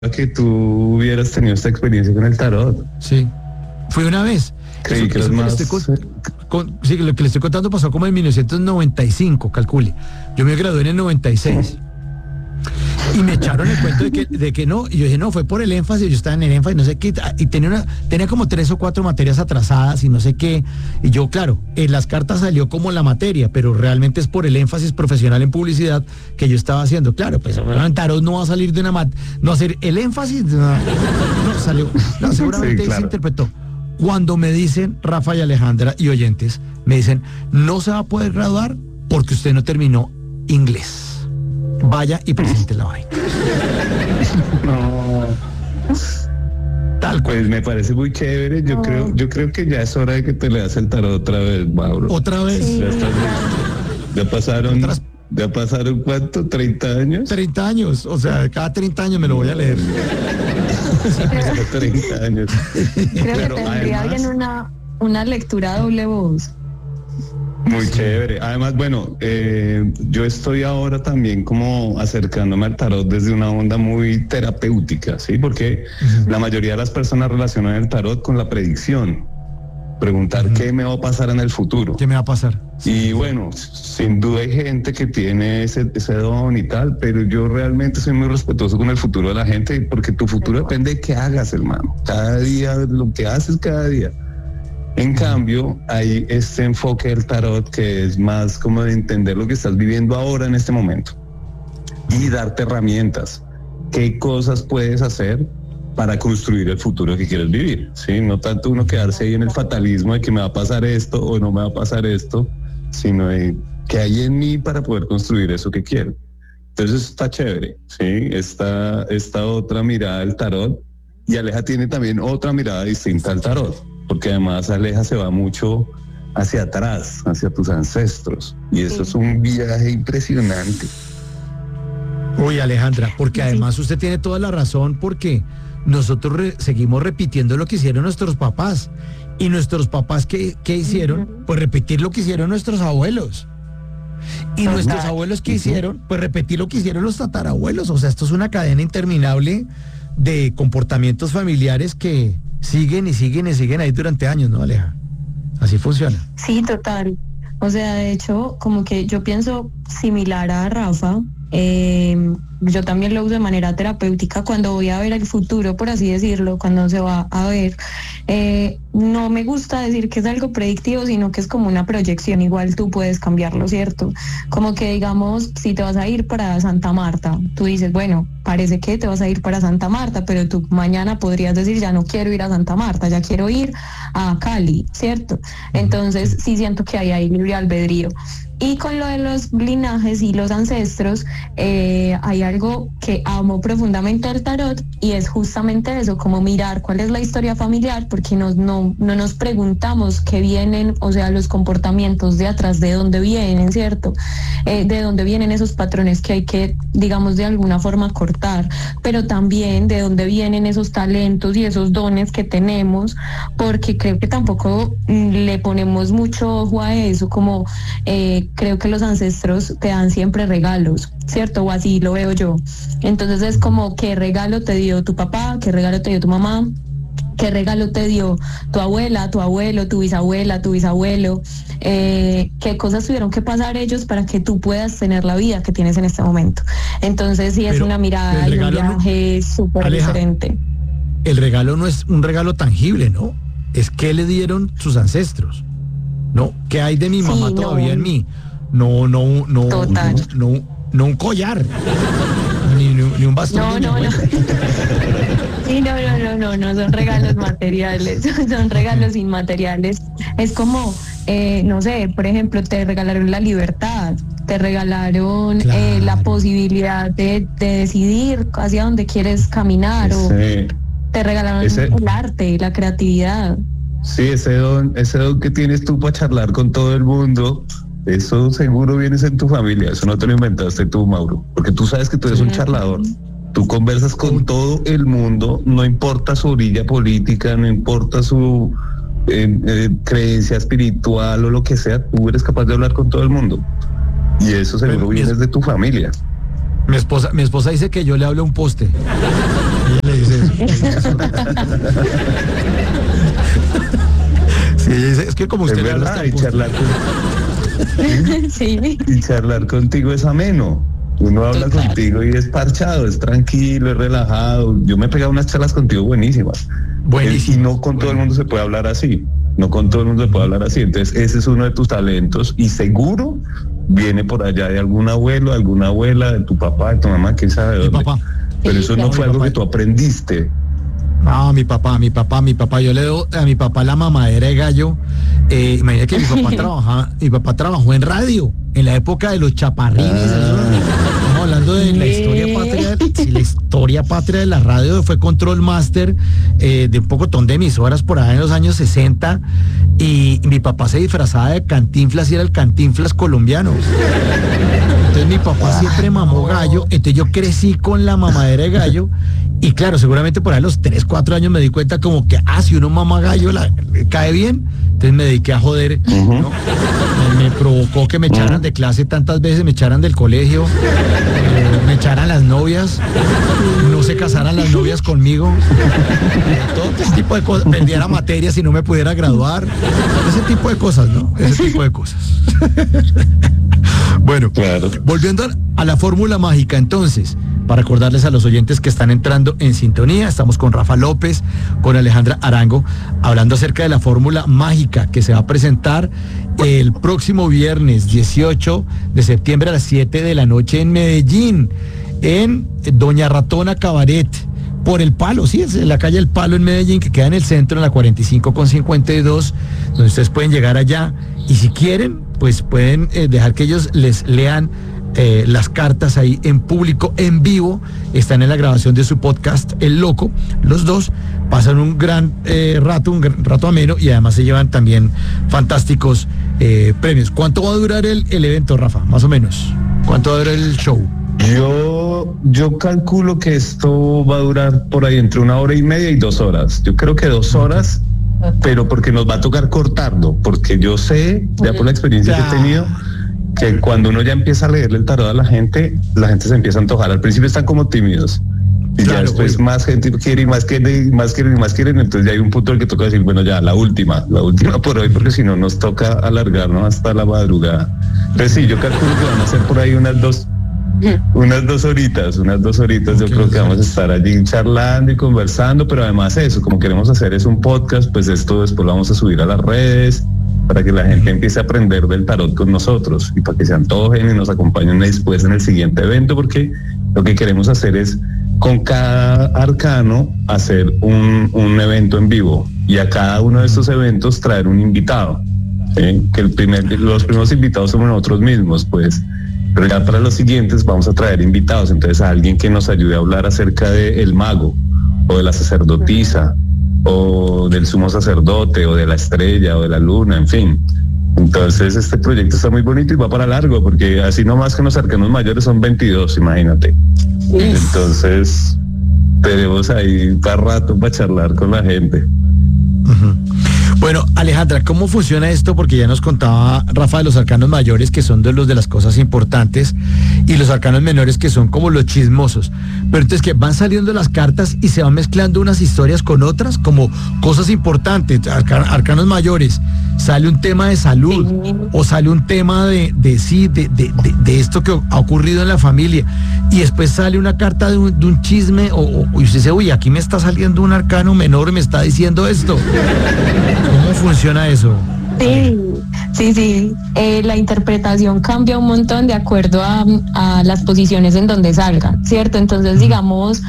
que tú hubieras tenido esta experiencia con el tarot. Sí, fue una vez. Creí que eras más... Sí, lo que le estoy contando pasó como en 1995, calcule. Yo me gradué en el 96. Y me echaron el cuento de que no, y yo dije, no, fue por el énfasis, yo estaba en el énfasis, no sé qué, y tenía como 3 o 4 materias atrasadas y no sé qué, y yo, claro, en las cartas salió como la materia, pero realmente es por el énfasis profesional en publicidad que yo estaba haciendo, claro, pues en tarot no va a salir de una no hacer el énfasis, no salió, no, seguramente sí, claro. Se interpretó. Cuando me dicen, Rafa y Alejandra y oyentes, me dicen, no se va a poder graduar porque usted no terminó inglés. Vaya y presente la vaina. No. Tal cual. Pues me parece muy chévere. Yo creo que ya es hora de que te leas el tarot otra vez, Mauro. ¿Otra vez? Sí. Ya pasaron ¿cuánto? ¿30 años? 30 años. O sea, cada 30 años me lo voy a leer. Sí, 30 años. Creo que tendría bien una lectura doble voz. Muy chévere. Además, bueno, yo estoy ahora también como acercándome al tarot desde una onda muy terapéutica, ¿sí? Porque la mayoría de las personas relacionan el tarot con la predicción. Preguntar qué me va a pasar en el futuro. ¿Qué me va a pasar? Y bueno, sin duda hay gente que tiene ese don y tal, pero yo realmente soy muy respetuoso con el futuro de la gente, porque tu futuro depende de qué hagas, hermano. Cada día, lo que haces cada día. En cambio, hay este enfoque del tarot que es más como de entender lo que estás viviendo ahora en este momento y darte herramientas. ¿Qué cosas puedes hacer para construir el futuro que quieres vivir? ¿Sí? No tanto uno quedarse ahí en el fatalismo de que me va a pasar esto o no me va a pasar esto, sino de qué hay en mí para poder construir eso que quiero. Entonces está chévere, ¿sí? Esta otra mirada del tarot, y Aleja tiene también otra mirada distinta al tarot. Porque además Aleja se va mucho hacia atrás, hacia tus ancestros. Y eso es un viaje impresionante. Uy, Alejandra, porque además usted tiene toda la razón, porque nosotros seguimos repitiendo lo que hicieron nuestros papás. Y nuestros papás, ¿qué hicieron? Pues repetir lo que hicieron nuestros abuelos. Y nuestros abuelos, ¿qué hicieron? Pues repetir lo que hicieron los tatarabuelos. O sea, esto es una cadena interminable de comportamientos familiares que siguen y siguen y siguen ahí durante años, ¿no, Aleja? Así funciona. Sí, total. O sea, de hecho, como que yo pienso similar a Rafa. Yo también lo uso de manera terapéutica cuando voy a ver el futuro, por así decirlo, cuando se va a ver. No me gusta decir que es algo predictivo, sino que es como una proyección. Igual tú puedes cambiarlo, ¿cierto? Como que digamos, si te vas a ir para Santa Marta, tú dices, bueno, parece que te vas a ir para Santa Marta, pero tú mañana podrías decir, ya no quiero ir a Santa Marta, ya quiero ir a Cali, ¿cierto? Entonces sí siento que hay libre albedrío. Y con lo de los linajes y los ancestros, hay algo que amo profundamente del tarot, y es justamente eso, como mirar cuál es la historia familiar, porque no nos preguntamos qué vienen, o sea, los comportamientos de atrás, de dónde vienen, ¿cierto? De dónde vienen esos patrones que hay que, digamos, de alguna forma cortar, pero también de dónde vienen esos talentos y esos dones que tenemos, porque creo que tampoco le ponemos mucho ojo a eso, como creo que los ancestros te dan siempre regalos, ¿cierto? O así lo veo yo. Entonces es como, ¿qué regalo te dio tu papá? ¿Qué regalo te dio tu mamá? ¿Qué regalo te dio tu abuela, tu abuelo, tu bisabuela, tu bisabuelo? ¿Qué cosas tuvieron que pasar ellos para que tú puedas tener la vida que tienes en este momento? Entonces sí, es una mirada y un viaje súper diferente. El regalo no es un regalo tangible, ¿no? Es qué le dieron sus ancestros, ¿no? ¿Qué hay de mi mamá todavía en mí? No un collar, ni un bastón. No. Sí, no son regalos materiales, son regalos inmateriales. Es como, no sé, por ejemplo, te regalaron la libertad, te regalaron la posibilidad de decidir hacia dónde quieres caminar, o te regalaron el arte, la creatividad. Sí, ese don que tienes tú para charlar con todo el mundo, eso seguro vienes en tu familia, eso no te lo inventaste tú, Mauro, porque tú sabes que tú eres un charlador. Tú conversas con todo el mundo, no importa su orilla política, no importa su creencia espiritual o lo que sea, tú eres capaz de hablar con todo el mundo. Y eso seguro vienes de tu familia. Mi esposa dice que yo le hablo a un poste. Sí, es que como usted Es le habla verdad, hasta Sí. y charlar contigo es ameno. Uno habla Total. contigo y es parchado, es tranquilo, es relajado. Yo me he pegado unas charlas contigo buenísimas. Buenísimo. Y no con todo el mundo se puede hablar así. No con todo el mundo se puede hablar así. Entonces, ese es uno de tus talentos y seguro viene por allá de algún abuelo, alguna abuela, de tu papá, de tu mamá, quién sabe de Mi dónde. papá. Pero eso no claro. fue Mi algo papá. que tú aprendiste. No, mi papá. Yo le doy a mi papá la mamadera de gallo. Imagina que mi papá trabajó en radio, en la época de los chaparrines. Estamos hablando de la historia patria. Sí, la historia patria de la radio fue Control Master de un pocotón de emisoras por allá en los años 60. Y mi papá se disfrazaba de Cantinflas y era el Cantinflas colombiano. Entonces mi papá siempre mamó gallo, entonces yo crecí con la mamadera de gallo y claro, seguramente por ahí a los 3, 4 años me di cuenta como que, si uno mama gallo cae bien, entonces me dediqué a joder, ¿no? Me provocó que me echaran de clase tantas veces, me echaran del colegio, me echaran las novias, no se casaran las novias conmigo, todo ese tipo de cosas, vendiera materias y no me pudiera graduar, ese tipo de cosas, ¿no? Ese tipo de cosas. Bueno, Claro. volviendo a la fórmula mágica, entonces, para recordarles a los oyentes que están entrando en sintonía, estamos con Rafa López, con Alejandra Arango, hablando acerca de la fórmula mágica que se va a presentar el próximo viernes 18 de septiembre a las 7 de la noche en Medellín, en Doña Ratona Cabaret. Por el Palo, sí, es en la calle El Palo en Medellín, que queda en el centro, en la 45 con 52, donde ustedes pueden llegar allá y si quieren, pues pueden dejar que ellos les lean las cartas ahí en público, en vivo. Están en la grabación de su podcast El Loco, los dos pasan un gran rato ameno y además se llevan también fantásticos premios. ¿Cuánto va a durar el evento, Rafa? Más o menos, ¿cuánto va a durar el show? Yo calculo que esto va a durar por ahí entre 1 hora y media y 2 horas. Yo creo que 2 horas, pero porque nos va a tocar cortarlo, porque yo sé, ya por la experiencia que he tenido, que cuando uno ya empieza a leerle el tarot a la gente se empieza a antojar. Al principio están como tímidos. Y Claro, ya después obvio. más gente quiere y más quieren y más quieren y más quieren. Entonces ya hay un punto en el que toca decir, bueno, ya la última por hoy, porque si no nos toca alargarnos hasta la madrugada. Entonces sí, yo calculo que van a ser por ahí unas 2 horitas, yo creo que vamos a estar allí charlando y conversando, pero además eso, como queremos hacer es un podcast, pues esto después lo vamos a subir a las redes para que la gente empiece a aprender del tarot con nosotros y para que se antojen y nos acompañen después en el siguiente evento, porque lo que queremos hacer es con cada arcano hacer un evento en vivo y a cada uno de estos eventos traer un invitado, ¿sí? Que los primeros invitados somos nosotros mismos, pues. Pero ya para los siguientes vamos a traer invitados, entonces a alguien que nos ayude a hablar acerca del mago, o de la sacerdotisa, o del sumo sacerdote, o de la estrella, o de la luna, en fin. Entonces este proyecto está muy bonito y va para largo, porque así nomás que los arcanos mayores son 22, imagínate. Entonces tenemos ahí para rato para charlar con la gente. Uh-huh. Bueno, Alejandra, ¿cómo funciona esto? Porque ya nos contaba Rafa de los arcanos mayores, que son de las cosas importantes, y los arcanos menores, que son como los chismosos. Pero entonces, que van saliendo las cartas y se van mezclando unas historias con otras, como cosas importantes. Arcanos mayores, sale un tema de salud, Sí. o sale un tema de esto que ha ocurrido en la familia, y después sale una carta de un chisme, y usted dice, uy, aquí me está saliendo un arcano menor y me está diciendo esto. ¿Cómo funciona eso? Sí. La interpretación cambia un montón de acuerdo a las posiciones en donde salgan, ¿cierto? Entonces, digamos,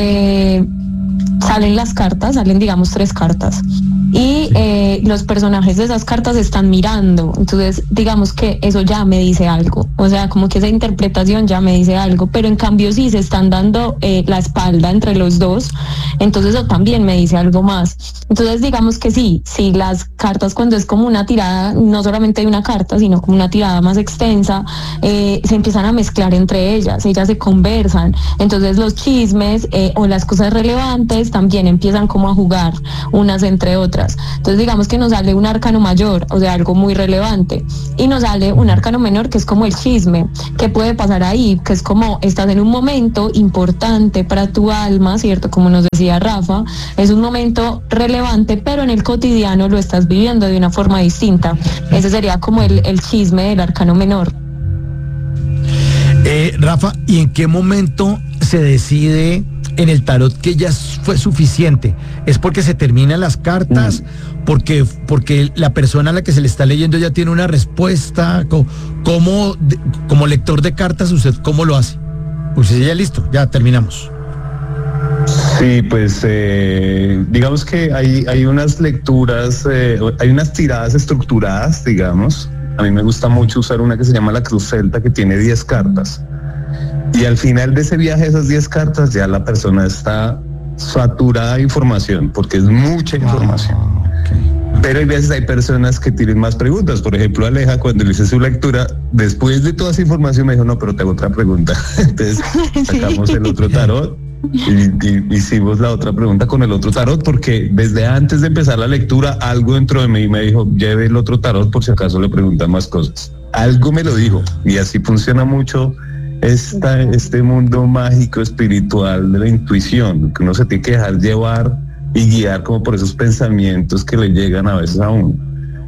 salen, digamos, 3 cartas. Y los personajes de esas cartas están mirando, entonces digamos que eso ya me dice algo, o sea, como que esa interpretación ya me dice algo, pero en cambio sí se están dando la espalda entre los dos, entonces eso también me dice algo más. Entonces digamos que sí, las cartas, cuando es como una tirada, no solamente de una carta, sino como una tirada más extensa, se empiezan a mezclar entre ellas se conversan, entonces los chismes o las cosas relevantes también empiezan como a jugar unas entre otras. otras. Entonces digamos que nos sale un arcano mayor, o sea, algo muy relevante, y nos sale un arcano menor que es como el chisme. ¿Qué puede pasar ahí? Que es como estás en un momento importante para tu alma, ¿cierto? Como nos decía Rafa, es un momento relevante, pero en el cotidiano lo estás viviendo de una forma distinta. Ese sería como el chisme del arcano menor. Rafa, ¿y en qué momento se decide en el tarot que ya fue suficiente? ¿Es porque se terminan las cartas? Porque la persona a la que se le está leyendo ya tiene una respuesta. Como lector de cartas, ¿usted cómo lo hace? Usted ya listo, ya terminamos. Sí, pues digamos que hay unas lecturas, hay unas tiradas estructuradas, digamos. A mí me gusta mucho usar una que se llama la Cruz Celta, que tiene 10 cartas. Y al final de ese viaje, esas 10 cartas, ya la persona está saturada de información, porque es mucha información. Okay. Pero hay veces hay personas que tienen más preguntas. Por ejemplo, Aleja, cuando le hice su lectura, después de toda esa información me dijo, no, pero tengo otra pregunta. Entonces sacamos el otro tarot y hicimos la otra pregunta con el otro tarot, porque desde antes de empezar la lectura, algo dentro de mí me dijo, lleve el otro tarot por si acaso le preguntan más cosas. Algo me lo dijo, y así funciona mucho este mundo mágico espiritual de la intuición, que uno se tiene que dejar llevar y guiar como por esos pensamientos que le llegan a veces a uno.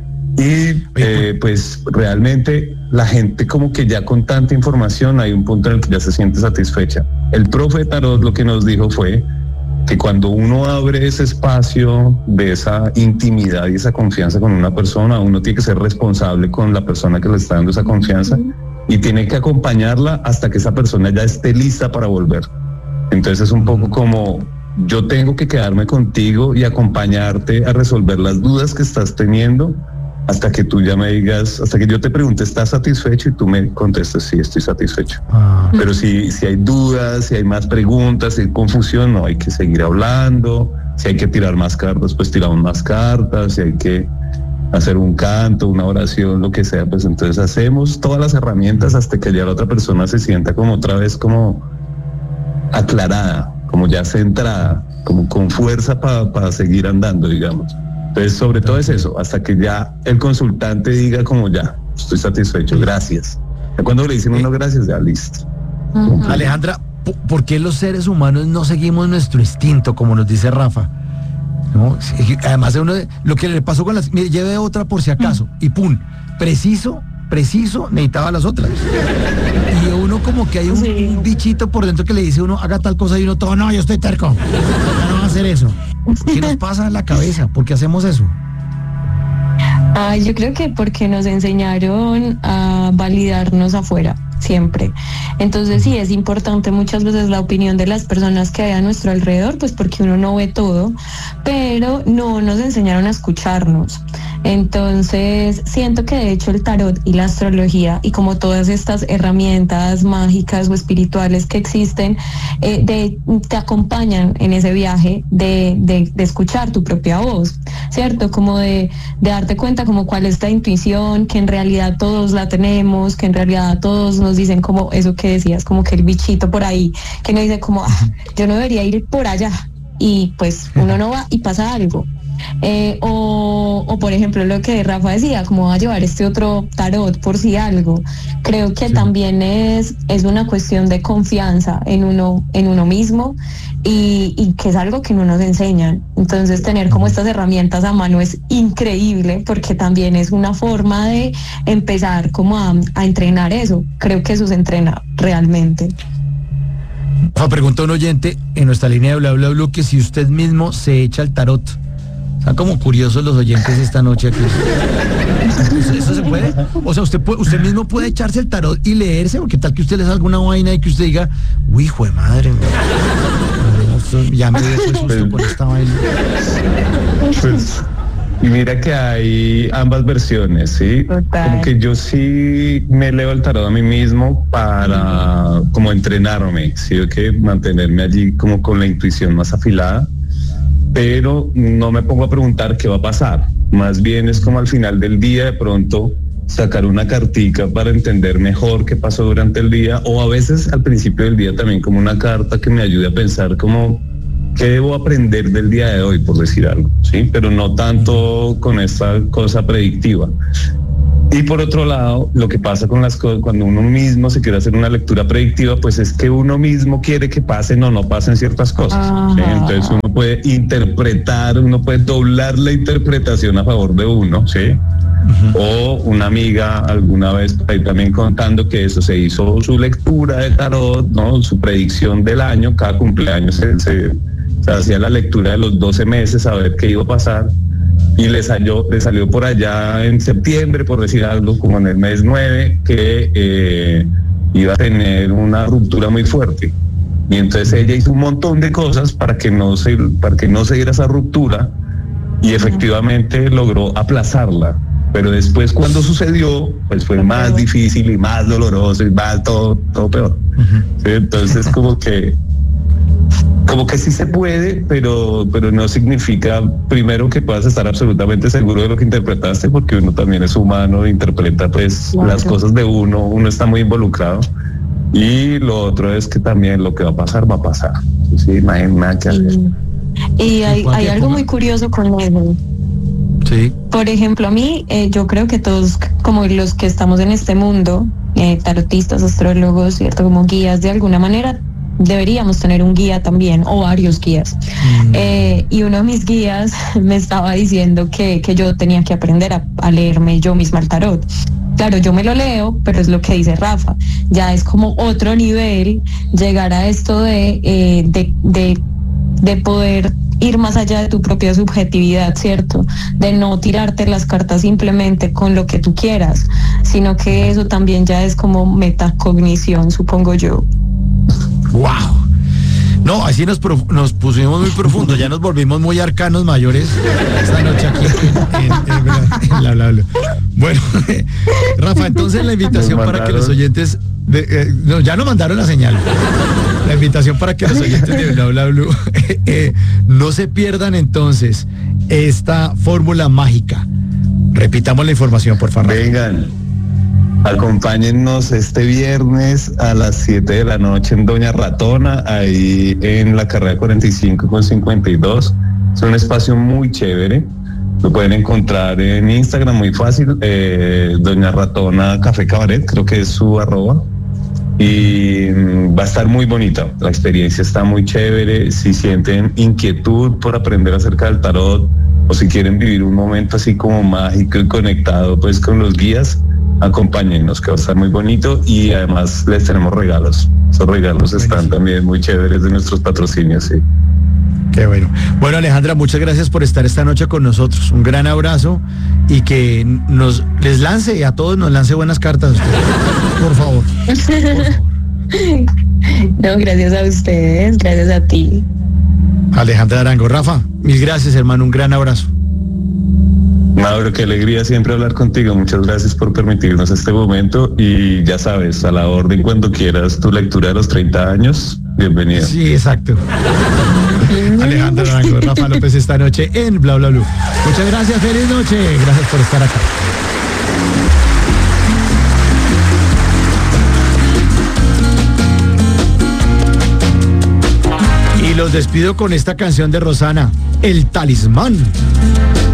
Y pues realmente la gente como que ya con tanta información hay un punto en el que ya se siente satisfecha. El profe de tarot lo que nos dijo fue que cuando uno abre ese espacio de esa intimidad y esa confianza con una persona, uno tiene que ser responsable con la persona que le está dando esa confianza y tiene que acompañarla hasta que esa persona ya esté lista para volver. Entonces es un poco como yo tengo que quedarme contigo y acompañarte a resolver las dudas que estás teniendo hasta que tú ya me digas, hasta que yo te pregunte, ¿estás satisfecho? Y tú me contestes, sí, estoy satisfecho. Pero si hay dudas, si hay más preguntas, si hay confusión, no, hay que seguir hablando. Si hay que tirar más cartas, pues tiramos más cartas. Si hay que hacer un canto, una oración, lo que sea, pues entonces hacemos todas las herramientas hasta que ya la otra persona se sienta como otra vez como aclarada, como ya centrada, como con fuerza para seguir andando, digamos. Entonces, sobre todo es eso, hasta que ya el consultante diga como ya, estoy satisfecho, gracias. Ya cuando le dicen uno gracias, ya listo. Alejandra, ¿por qué los seres humanos no seguimos nuestro instinto, como nos dice Rafa? ¿No? Además, lo que le pasó con las... Mire, lleve otra por si acaso, y pum, preciso, necesitaba las otras. Y uno como que hay un bichito por dentro que le dice uno, haga tal cosa, y uno todo, no, yo estoy terco, no va a hacer eso. ¿Qué nos pasa en la cabeza? ¿Por qué hacemos eso? Yo creo que porque nos enseñaron a validarnos afuera, siempre. Entonces sí, es importante muchas veces la opinión de las personas que hay a nuestro alrededor, pues porque uno no ve todo, pero no nos enseñaron a escucharnos. Entonces siento que de hecho el tarot y la astrología y como todas estas herramientas mágicas o espirituales que existen, te acompañan en ese viaje de escuchar tu propia voz, ¿cierto? Como de darte cuenta como cuál es la intuición, que en realidad todos la tenemos, que en realidad todos nos dicen como eso que decías, como que el bichito por ahí, que nos dice como, yo no debería ir por allá, y pues uno no va y pasa algo. O por ejemplo lo que Rafa decía, como va a llevar este otro tarot por si algo. Creo que también es una cuestión de confianza en uno mismo y que es algo que no nos enseñan. Entonces tener como estas herramientas a mano es increíble, porque también es una forma de empezar como a entrenar eso. Creo que eso se entrena realmente. Pregunta un oyente en nuestra línea de bla bla bla que si usted mismo se echa el tarot. Están como curiosos los oyentes esta noche aquí. ¿Eso se puede? O sea, usted mismo puede echarse el tarot y leerse, porque tal que usted le salga alguna vaina y que usted diga, uy, hijo de madre, ya me dio ese susto con esta vaina. Pues, y mira que hay ambas versiones, ¿sí? Total. Como que yo sí me leo el tarot a mí mismo para como entrenarme, ¿sí? Hay que mantenerme allí como con la intuición más afilada, pero no me pongo a preguntar qué va a pasar. Más bien es como al final del día de pronto sacar una cartica para entender mejor qué pasó durante el día, o a veces al principio del día también como una carta que me ayude a pensar como qué debo aprender del día de hoy, por decir algo, ¿sí? Pero no tanto con esta cosa predictiva. Y por otro lado, lo que pasa con las cosas, cuando uno mismo se quiere hacer una lectura predictiva, pues es que uno mismo quiere que pasen o no pasen ciertas cosas, ¿sí? Entonces uno puede interpretar, uno puede doblar la interpretación a favor de uno, ¿sí? O una amiga alguna vez ahí también contando que eso se hizo su lectura de tarot, ¿no? Su predicción del año, cada cumpleaños se hacía la lectura de los 12 meses a ver qué iba a pasar. Y le salió por allá en septiembre, por decir algo, como en el mes 9, que iba a tener una ruptura muy fuerte. Y entonces ella hizo un montón de cosas para que no se diera esa ruptura, y efectivamente logró aplazarla. Pero después, cuando sucedió, pues fue más difícil y más doloroso y más todo peor. ¿Sí? Entonces como que sí se puede, pero no significa, primero, que puedas estar absolutamente seguro de lo que interpretaste, porque uno también es humano, interpreta pues las cosas de uno está muy involucrado. Y lo otro es que también lo que va a pasar. Sí, no hay nada que hacer. Y hay algo muy curioso con eso. Sí. Por ejemplo, a mí, yo creo que todos, como los que estamos en este mundo, tarotistas, astrólogos, ¿cierto? Como guías, de alguna manera deberíamos tener un guía también, o varios guías. Y uno de mis guías me estaba diciendo que yo tenía que aprender a leerme yo misma el tarot. Claro, yo me lo leo, pero es lo que dice Rafa, ya es como otro nivel llegar a esto de poder ir más allá de tu propia subjetividad, ¿cierto? De no tirarte las cartas simplemente con lo que tú quieras, sino que eso también ya es como metacognición, supongo yo. ¡Wow! No, así nos pusimos muy profundo, ya nos volvimos muy arcanos mayores esta noche aquí en la bla. Bueno, Rafa, entonces la invitación para que los oyentes ya nos mandaron la señal. La invitación para que los oyentes de Bla Bla Blue no se pierdan entonces esta fórmula mágica. Repitamos la información, por favor. Vengan, acompáñennos este viernes a las 7 de la noche en Doña Ratona, ahí en la carrera 45 con 52. Es un espacio muy chévere. Lo pueden encontrar en Instagram, muy fácil. Doña Ratona Café Cabaret, creo que es su @ y va a estar muy bonita. La experiencia está muy chévere. Si sienten inquietud por aprender acerca del tarot, o si quieren vivir un momento así como mágico y conectado pues con los guías, acompáñennos, que va a estar muy bonito. Y además les tenemos regalos. Esos regalos están también muy chéveres de nuestros patrocinios, sí. Qué bueno. Bueno, Alejandra, muchas gracias por estar esta noche con nosotros. Un gran abrazo y que les lance, a todos nos lance buenas cartas. Por favor. No, gracias a ustedes, gracias a ti. Alejandra Arango. Rafa, mil gracias, hermano, un gran abrazo. Mauro, qué alegría siempre hablar contigo. Muchas gracias por permitirnos este momento y ya sabes, a la orden cuando quieras tu lectura de los 30 años. Bienvenido. Sí, exacto. Alejandra Arango, Rafa López esta noche en Bla Bla Blue. Muchas gracias, feliz noche. Gracias por estar acá. Y los despido con esta canción de Rosana, El Talismán.